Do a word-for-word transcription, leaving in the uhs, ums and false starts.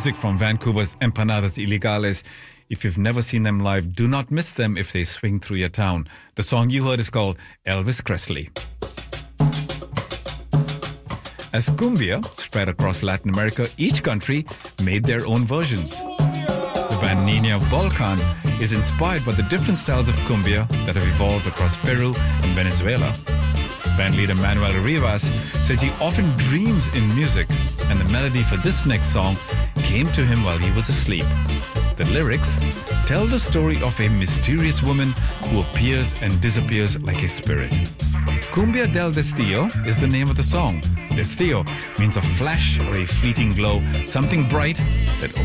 music from Vancouver's Empanadas Ilegales. If you've never seen them live, do not miss them if they swing through your town. The song you heard is called Elvis Presley. As cumbia spread across Latin America, each country made their own versions. The band Niña Volcan is inspired by the different styles of cumbia that have evolved across Peru and Venezuela. Bandleader Manuel Rivas says he often dreams in music, and the melody for this next song came to him while he was asleep. The lyrics tell the story of a mysterious woman who appears and disappears like a spirit. Cumbia del Destello is the name of the song. Destello means a flash or a fleeting glow, something bright that